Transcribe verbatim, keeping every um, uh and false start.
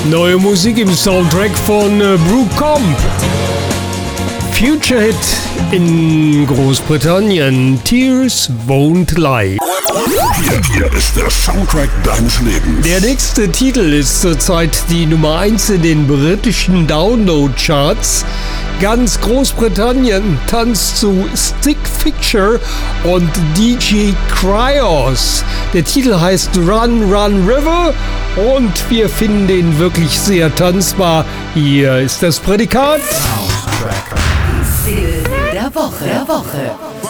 Neue Musik im Soundtrack von äh, Brooke Comp. Future Hit in Großbritannien. Tears Won't Lie. Hier, hier ist der Soundtrack deines Lebens. Der nächste Titel ist zurzeit die Nummer eins in den britischen Download-Charts. Ganz Großbritannien tanzt zu Stick Fixture und D J Cryos. Der Titel heißt Run Run River und wir finden den wirklich sehr tanzbar. Hier ist das Prädikat. Soundtrack. Single der Woche. Der Woche.